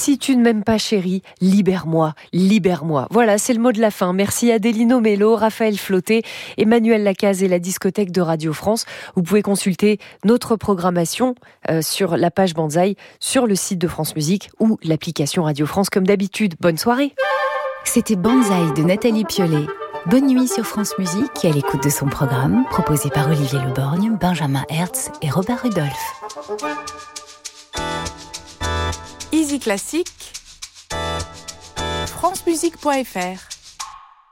si tu ne m'aimes pas, chérie, libère-moi, libère-moi. Voilà, c'est le mot de la fin. Merci Adélino Mello, Raphaël Flauté, Emmanuel Lacaze et la discothèque de Radio France. Vous pouvez consulter notre programmation sur la page Banzai, sur le site de France Musique ou l'application Radio France comme d'habitude. Bonne soirée. C'était Banzai de Nathalie Piolet. Bonne nuit sur France Musique et à l'écoute de son programme proposé par Olivier Leborgne, Benjamin Hertz et Robert Rudolph. Easy Classique, francemusique.fr